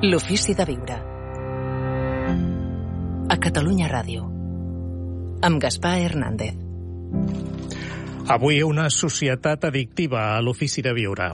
L'ofici de viure. A Catalunya Ràdio. Amb Gaspar Hernández. Avui una societat addictiva a l'ofici de viure.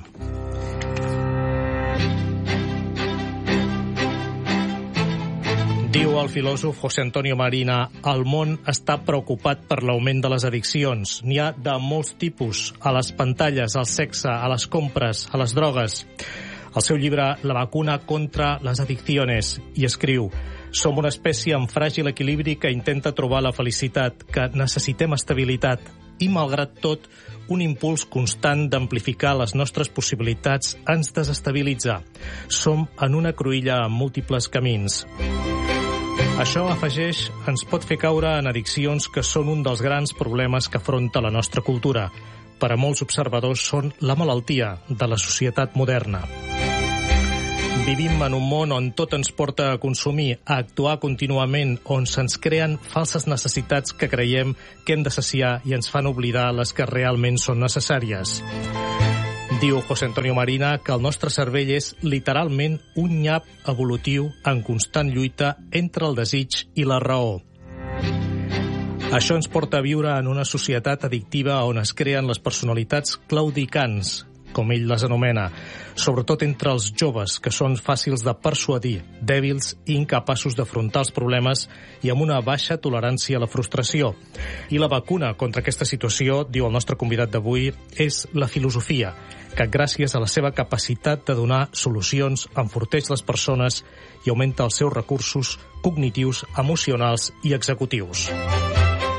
Diu el filòsof José Antonio Marina, el món està preocupat per l'augment de les addiccions. N'hi ha de molts tipus, a les pantalles, al sexe, a les compres, a les drogues. El seu llibre La vacuna contra les adicciones hi escriu: som una espècie amb fràgil equilibri que intenta trobar la felicitat, que necessitem estabilitat i, malgrat tot, un impuls constant d'amplificar les nostres possibilitats ens desestabilitza. Som en una cruïlla amb múltiples camins. Això, afegeix, ens pot fer caure en addiccions que són un dels grans problemes que afronta la nostra cultura. Per a molts observadors són la malaltia de la societat moderna. Vivim en un món on tot ens porta a consumir, a actuar contínuament, on se'ns creen falses necessitats que creiem que hem de saciar i ens fan oblidar les que realment són necessàries. Diu José Antonio Marina que el nostre cervell és literalment un nyap evolutiu en constant lluita entre el desig i la raó. Això ens porta a viure en una societat addictiva on es creen les personalitats claudicants, com ell les anomena, sobretot entre els joves, que són fàcils de persuadir, dèbils i incapaços d'afrontar els problemes i amb una baixa tolerància a la frustració. I la vacuna contra aquesta situació, diu el nostre convidat d'avui, és la filosofia, que gràcies a la seva capacitat de donar solucions enforteix les persones i augmenta els seus recursos cognitius, emocionals i executius.